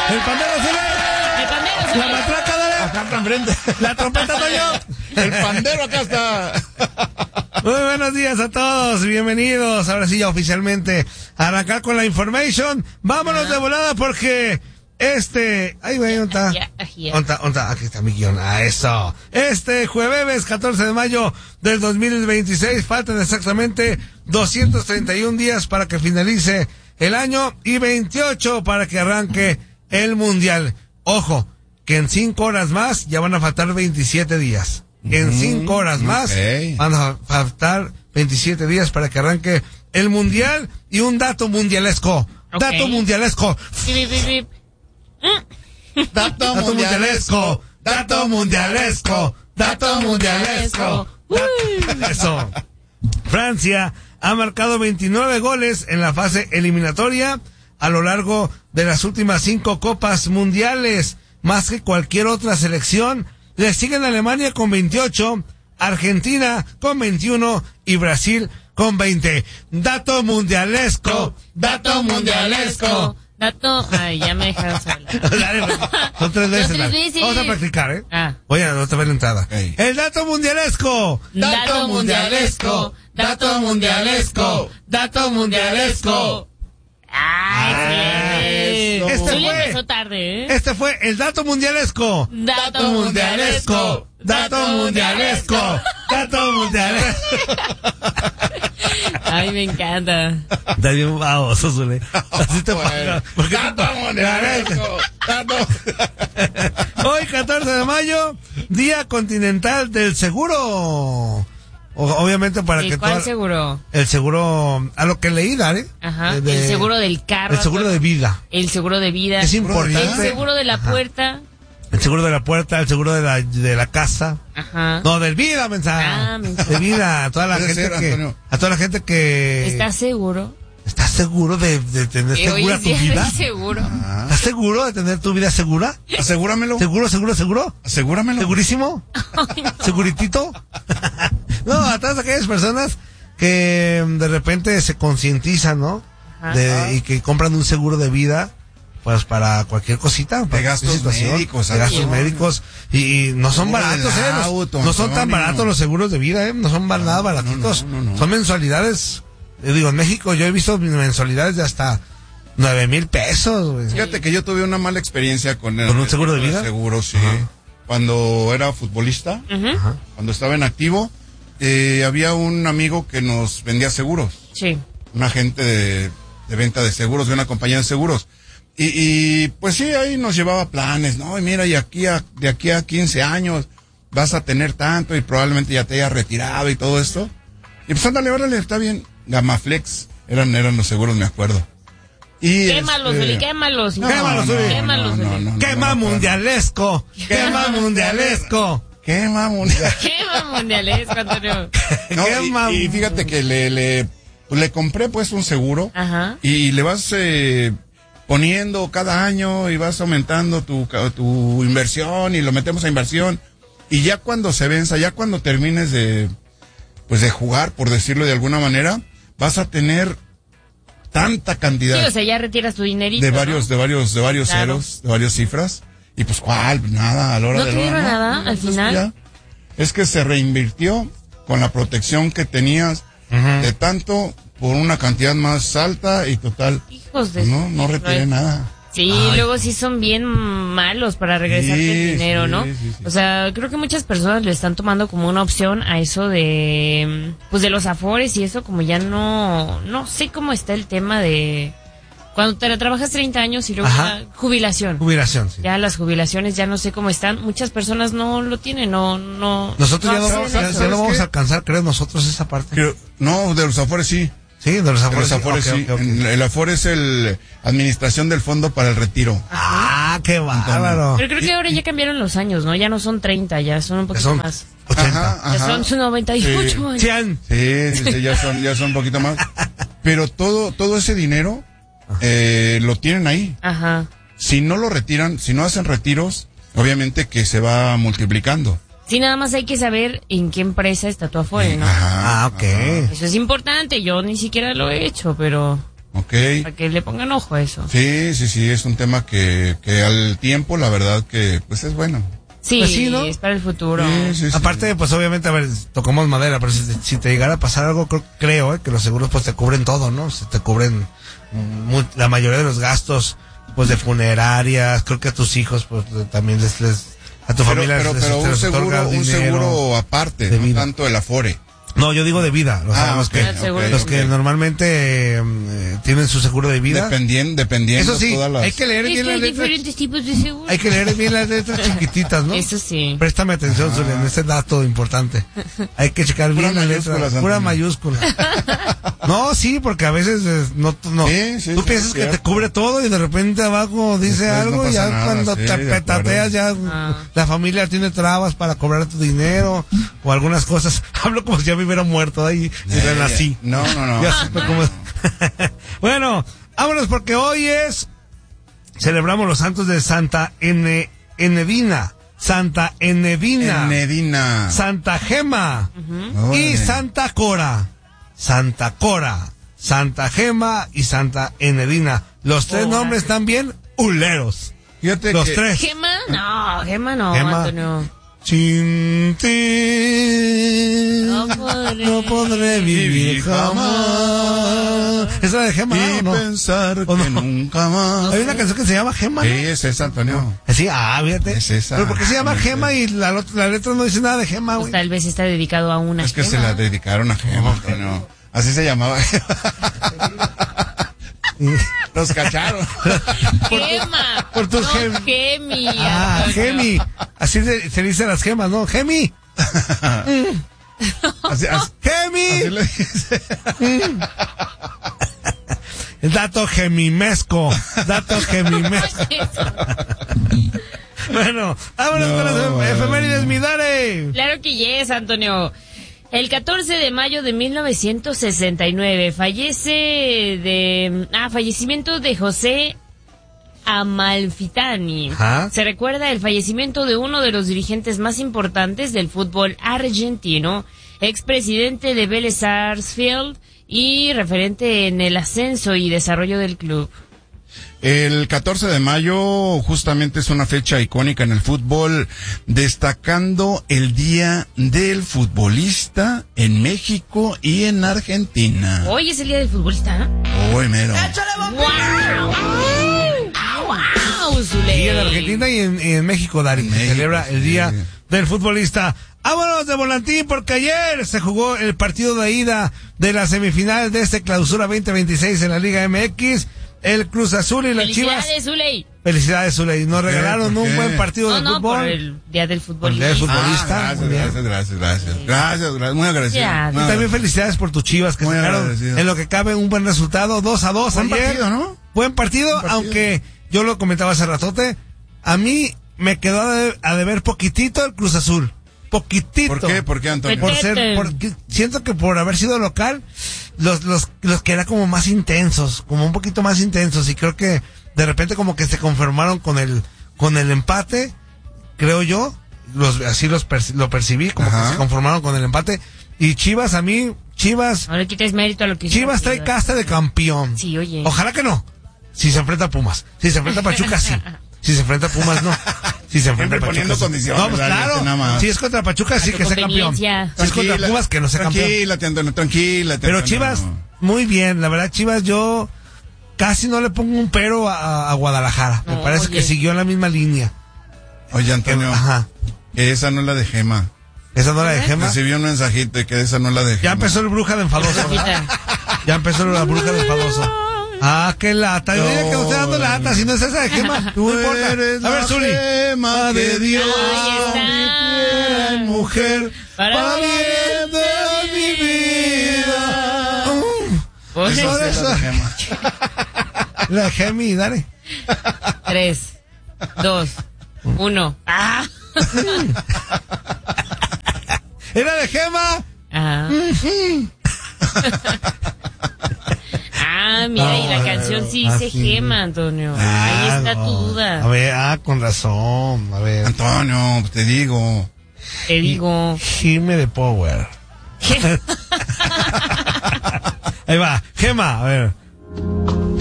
El pandero, El pandero, la matraca, dale. Acá está enfrente. La trompeta, soy yo. El pandero acá está. Muy buenos días a todos, bienvenidos. Ahora sí, ya oficialmente a arrancar con la information. Vámonos de volada porque ay, güey, ¿dónde está? Aquí está mi guión. Eso. Jueves 14 de mayo del 2026. Faltan exactamente 231 días para que finalice el año y 28 para que arranque el mundial. Ojo, que en 5 horas más ya van a faltar 27 días. En 5 horas más van a faltar 27 días para que arranque el mundial. Y un dato mundialesco. Dato mundialesco. Dato mundialesco. Dato mundialesco. Dato mundialesco. Eso. Francia ha marcado 29 goles en la fase eliminatoria a lo largo de las últimas 5 copas mundiales, más que cualquier otra selección. Le siguen Alemania con 28, Argentina con 21 y Brasil con 20. Dato mundialesco. Dato mundialesco. Ay, ya me dejaron sola. Son 3 veces. Son 3 veces. Vamos a practicar, Voy a otra vez la entrada. El dato mundialesco. Dato mundialesco. Dato mundialesco. Dato mundialesco. Ay, sí. Empezó tarde, Este fue el dato mundialesco. Dato mundialesco. Dato mundialesco. Dato mundialesco. Ay, me encanta. Está bien baboso, Zule. Así te pasa. Dato mundialesco. Hoy, 14 de mayo, Día Continental del Seguro. Obviamente para que ¿Cuál seguro? El seguro, a lo que leí, Dale. Ajá, el seguro del carro. El seguro de vida. El seguro de vida. Es importante. El seguro de la puerta. El seguro de la puerta, el seguro de la casa. Ajá. No, del vida, mensaje. De vida, a toda la gente que ¿Estás seguro? ¿Estás seguro de tener segura tu vida? ¿Seguro? ¿Estás seguro de tener tu vida segura? Asegúramelo. ¿Seguro? Asegúramelo. ¿Segurísimo? ¿Seguritito? No, a todas aquellas personas que de repente se concientizan, ¿no? Y que compran un seguro de vida, pues para cualquier cosita. De gastos médicos. De gastos médicos. Y no son baratos, No son tan baratos los seguros de vida, No son nada baratitos. No. Son mensualidades. Digo, en México yo he visto mensualidades de hasta 9,000 pesos, güey. Fíjate que yo tuve una mala experiencia con un seguro de vida. Seguro, sí. Cuando era futbolista, cuando estaba en activo, había un amigo que nos vendía seguros. Sí. Un agente de venta de seguros, de una compañía de seguros. Y pues sí, ahí nos llevaba planes, ¿no? Y mira, de aquí a 15 años vas a tener tanto y probablemente ya te hayas retirado y todo esto. Y pues ándale, está bien. Gamaflex eran los seguros, me acuerdo. Y quémalos, Uli, quémalos. Quema mundialesco. Quema mundialesco. Quema mundialesco, Antonio. No, y fíjate que le compré pues un seguro. Ajá. Y le vas poniendo cada año y vas aumentando tu inversión y lo metemos a inversión. Y ya cuando se venza, ya cuando termines de jugar, por decirlo de alguna manera, vas a tener tanta cantidad. Sí, o sea, ya retiras tu dinerito. De varios claro. ceros, de varias cifras. Y pues, nada, a la hora de la hora. ¿No te dieron nada al final? Ya. Es que se reinvirtió con la protección que tenías de tanto por una cantidad más alta y total. Hijos de no retiré nada. Sí, luego sí son bien malos para regresarte el dinero, ¿no? Sí. O sea, creo que muchas personas le están tomando como una opción a eso de los afores y eso, como ya no sé cómo está el tema de cuando te trabajas 30 años y luego jubilación. Jubilación, sí. Ya las jubilaciones ya no sé cómo están, muchas personas no lo tienen, no. Nosotros ya no vamos a alcanzar, creo nosotros esa parte. No, de los afores sí. Sí, de los afores. Sí. Okay. El afore es administración del fondo para el retiro. Qué bárbaro. Pero creo que ahora ya cambiaron los años, ¿no? Ya no son 30, ya son un poquito más. 80. Ya son 98 años. 100. Sí, ya son un poquito más. Pero todo ese dinero lo tienen ahí. Ajá. Si no lo retiran, si no hacen retiros, obviamente que se va multiplicando. Sí, nada más hay que saber en qué empresa está tu afore, ¿no? Ok. Eso es importante, yo ni siquiera lo he hecho, pero... Okay. Para que le pongan ojo a eso. Sí, es un tema que al tiempo, la verdad que, pues es bueno. Sí, pues sí, ¿no? Es para el futuro. Sí. Aparte, pues obviamente, a ver, tocamos madera, pero si te llegara a pasar algo, creo que los seguros pues te cubren todo, ¿no? Te cubren la mayoría de los gastos, pues de funerarias, creo que a tus hijos, pues también a tu familia pero un seguro aparte, no tanto el Afore. No, yo digo de vida. Los que normalmente tienen su seguro de vida. Dependiendo. Eso sí, hay que leer bien las letras. Diferentes tipos de seguro. Hay que leer bien las letras chiquititas, ¿no? Eso sí. Préstame atención, Zulia, en este dato importante. Hay que checar bien las letras. Pura mayúscula. No, sí, porque a veces no. Sí, tú piensas que te cubre todo y de repente abajo dice después algo no y ya nada, cuando te petateas ya la familia tiene trabas para cobrar tu dinero o algunas cosas. Hablo como si ya me hubiera muerto ahí y renací. No. Ya supe cómo. Bueno, vámonos porque hoy celebramos los santos de Santa Enedina, Santa Enedina, Santa Gema y Santa Cora. Santa Cora, Santa Gema y Santa Enedina. Los tres nombres están bien huleros. Fíjate los tres. ¿Gema? No, Antonio. Sin ti no podré vivir jamás. ¿Esa de Gema? Y ¿no? pensar que no? nunca más. Hay una canción que se llama Gema, ¿no? Sí, es esa, Antonio. Sí, fíjate. Es esa. ¿Pero por qué se llama Gema y la letra no dice nada de Gema, güey? Pues tal vez está dedicado a una Es que Gema. se la dedicaron a Gema, Antonio. Así se llamaba. Los cacharon. Gema. Por tus Gemi. Gemi. Así se dice las gemas, ¿no? Gemi. Gemi. Así le dice. Dato gemimesco. Bueno, vámonos con las efemérides, mi Dare. Claro que yes, Antonio. El 14 de mayo de 1969 fallecimiento de José Amalfitani. Ajá. Se recuerda el fallecimiento de uno de los dirigentes más importantes del fútbol argentino, expresidente de Vélez Sarsfield y referente en el ascenso y desarrollo del club. El 14 de mayo justamente es una fecha icónica en el fútbol, destacando el Día del Futbolista en México y en Argentina. Hoy es el Día del Futbolista. Hoy mero. ¡Wow! Zuley. Y en Argentina y en México, Dari, se celebra el Día del Futbolista. Vámonos de volantín porque ayer se jugó el partido de ida de las semifinales de Clausura 2026 en la Liga MX. El Cruz Azul y las Chivas. Felicidades, Zuley. Nos regalaron un buen partido de fútbol. Por el Día del Futbolista. El Día del Futbolista. Gracias. Muy agradecido. Y también felicidades por tus Chivas que sacaron en lo que cabe un buen resultado, 2-2 buen ayer. Partido, ¿no? Buen partido, aunque yo lo comentaba hace ratote, a mí me quedó a deber poquitito el Cruz Azul. Poquitito. ¿Por qué? ¿Por qué, Antonio? Porque siento que por haber sido local, los que eran como más intensos, como un poquito más intensos, y creo que de repente como que se conformaron con el empate, creo yo, así lo percibí, como que se conformaron con el empate, y Chivas, a mí, no le quites mérito a lo que Chivas trae casta de campeón. Sí, oye. Ojalá que no. Si se enfrenta a Pumas. Si se enfrenta a Pachuca, sí. Si se enfrenta a Pumas, no. Si se enfrenta a Pachuca, poniendo condiciones. No, pues claro. Si es contra Pachuca, sí que sea campeón. Si es contra Pumas, que no sea campeón. Tranquila. Pero Chivas, muy bien. La verdad, Chivas, yo casi no le pongo un pero a Guadalajara. Me parece que siguió en la misma línea. Oye, Antonio. Que esa no es la de Gema. ¿Esa no es la de Gema? Recibí un mensajito que esa no es la de Gema. Ya empezó el bruja de enfadoso. Ya empezó la bruja de enfadoso. Qué lata. Yo diría que usted dando lata, si no es esa de Gema. No importa. A ver, Zuli. Gema de Dios. Mujer. Para bien de mi vida. Eso es la de Gema. La Gemi, dale. 3, 2, 1. ¿Era de Gema? Mira, y la canción sí dice Gema, Antonio. Ahí está tu duda. A ver, con razón. A ver. Antonio, te digo. Gime de Power. Ahí va, Gema, a ver.